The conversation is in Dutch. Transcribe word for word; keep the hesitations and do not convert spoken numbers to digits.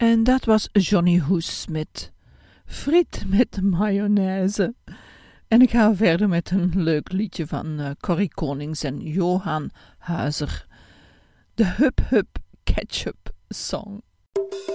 En dat was Johnny Hoes met friet met mayonaise. En ik ga verder met een leuk liedje van uh, Corrie Konings en Johan Huizer. De Hup Hup Ketchup Song.